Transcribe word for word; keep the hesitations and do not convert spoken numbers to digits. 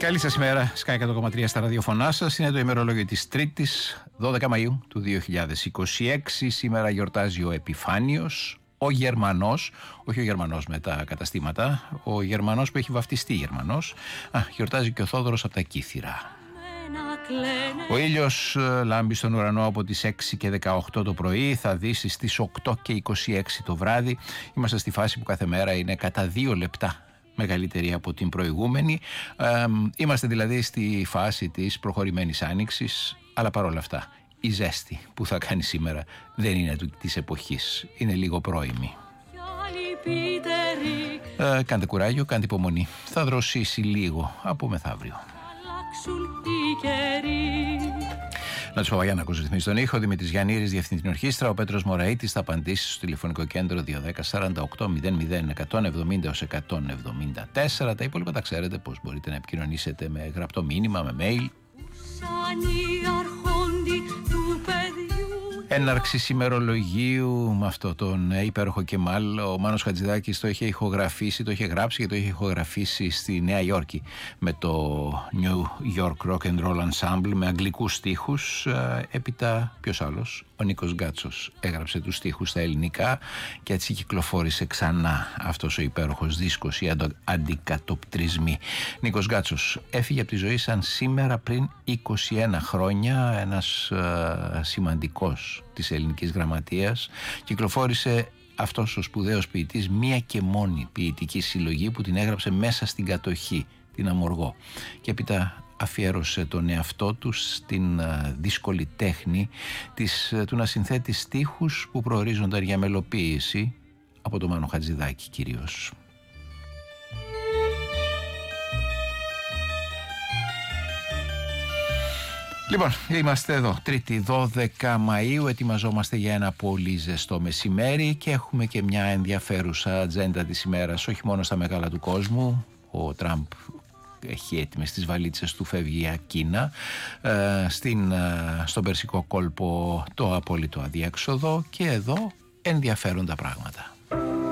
Καλή σας ημέρα, Sky εκατό κόμμα τρία στα ραδιοφωνά σας. Είναι το ημερολόγιο της Τρίτης, δώδεκα Μαΐου του δύο χιλιάδες είκοσι έξι. Σήμερα γιορτάζει ο Επιφάνιος, ο Γερμανός, όχι ο Γερμανός με τα καταστήματα, ο Γερμανός που έχει βαφτιστεί Γερμανός. Α, γιορτάζει και ο Θόδωρος από τα Κύθυρα. Ο ήλιος λάμπει στον ουρανό από τις έξι και δεκαοκτώ το πρωί, θα δύσει στις οκτώ και είκοσι έξι το βράδυ. Είμαστε στη φάση που κάθε μέρα είναι κατά δύο λεπτά μεγαλύτερη από την προηγούμενη. Ε, είμαστε δηλαδή στη φάση της προχωρημένης άνοιξης, αλλά παρόλα αυτά η ζέστη που θα κάνει σήμερα δεν είναι της εποχής, είναι λίγο πρώιμη. Ε, κάντε κουράγιο, κάντε υπομονή, θα δροσίσει λίγο από μεθαύριο. Νότης Παπαγιάννακος ρυθμίζει τον ήχο, Δημήτρης Γιαννήρης διευθύνει την ορχήστρα, ο Πέτρος Μωραΐτης θα απαντήσει στο τηλεφωνικό κέντρο δύο ένα μηδέν σαράντα οκτώ μηδέν μηδέν εκατόν εβδομήντα έως εκατόν εβδομήντα τέσσερα. Τα υπόλοιπα τα ξέρετε πώς μπορείτε να επικοινωνήσετε με γραπτό μήνυμα, με mail. Έναρξη ημερολογίου με αυτό τον υπέροχο Κεμάλ. Ο Μάνος Χατζηδάκης το είχε ηχογραφήσει, το είχε γράψει και το είχε ηχογραφήσει στη Νέα Υόρκη με το New York Rock and Roll Ensemble με αγγλικούς στίχους. Έπειτα ποιος άλλος, ο Νίκος Γκάτσος έγραψε τους στίχους στα ελληνικά και έτσι κυκλοφόρησε ξανά αυτός ο υπέροχος δίσκος, οι αντικατοπτρισμοί. Νίκος Γκάτσος έφυγε από τη ζωή σαν σήμερα πριν είκοσι ένα χρόνια, ένας α, σημαντικός της ελληνικής γραμματείας. Κυκλοφόρησε αυτός ο σπουδαίος ποιητής μία και μόνη ποιητική συλλογή που την έγραψε μέσα στην κατοχή, την Αμοργό, και έπειτα αφιέρωσε τον εαυτό του στην δύσκολη τέχνη της, του να συνθέτει στίχους που προορίζονταν για μελοποίηση από τον Μάνο Χατζηδάκη κυρίως. Λοιπόν, είμαστε εδώ, Τρίτη δώδεκα Μαΐου, ετοιμαζόμαστε για ένα πολύ ζεστό μεσημέρι και έχουμε και μια ενδιαφέρουσα ατζέντα της ημέρας, όχι μόνο στα μεγάλα του κόσμου. Ο Τραμπ έχει έτοιμες τις βαλίτσες του, φεύγει για Κίνα, ε, στην, ε, στον Περσικό κόλπο το απόλυτο αδιέξοδο, και εδώ ενδιαφέροντα πράγματα.